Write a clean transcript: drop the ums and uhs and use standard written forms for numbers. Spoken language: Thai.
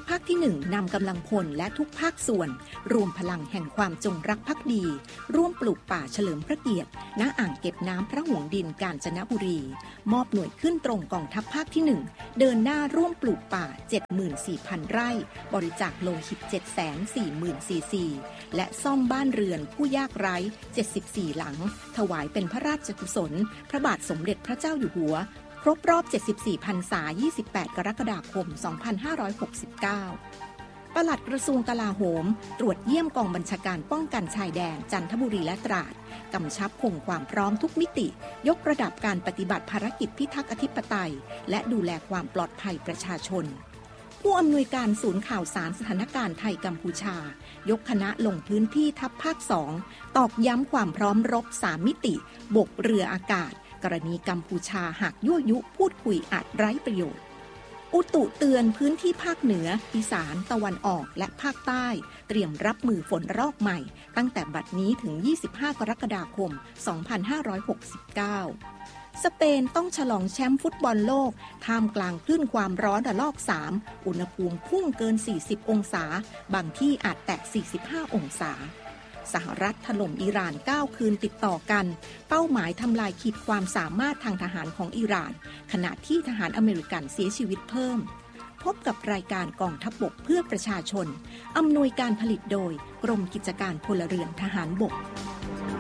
ภาคที่1นำกำลังพลและทุกภาคส่วนรวมพลังแห่งความจงรักภักดีร่วมปลูกป่าเฉลิมพระเกียรติณอ่างเก็บน้ำพระหงส์ดินกาญจนบุรีมอบหน่วยขึ้นตรงกองทัพภาคที่1เดินหน้าร่วมปลูกป่า 74,000 ไร่บริจาคโลหิต 740,000 ซีซีและซ่อมบ้านเรือนผู้ยากไร้74หลังถวายเป็นพระราชกุศลพระบาทสมเด็จพระเจ้าอยู่หัวครบรอบ74พรรษา28กรกฎาคม2569ปลัดกระทรวงกลาโหมตรวจเยี่ยมกองบัญชาการป้องกันชายแดนจันทบุรีและตราดกำชับคงความพร้อมทุกมิติยกระดับการปฏิบัติภารกิจพิทักษ์อธิปไตยและดูแลความปลอดภัยประชาชนผู้อำนวยการศูนย์ข่าวสารสถานการณ์ไทยกัมพูชายกคณะลงพื้นที่ทัพภาค2ตอกย้ำความพร้อมรบ3มิติบกเรืออากาศกรณีกัมพูชาหากยั่วยุพูดคุยอาจไร้ประโยชน์อุตุเตือนพื้นที่ภาคเหนืออีสานตะวันออกและภาคใต้เตรียมรับมือฝนรอบใหม่ตั้งแต่บัดนี้ถึง25กรกฎาคม2569สเปนต้องฉลองแชมป์ฟุตบอลโลกท่ามกลางคลื่นความร้อนระลอก3อุณหภูมิพุ่งเกิน40องศาบางที่อาจแตะ45องศาสหรัฐถล่มอิหร่าน9คืนติดต่อกันเป้าหมายทำลายขีดความสามารถทางทหารของอิหร่านขณะที่ทหารอเมริกันเสียชีวิตเพิ่มพบกับรายการกองทัพบกเพื่อประชาชนอำนวยการผลิตโดยกรมกิจการพลเรือนทหารบก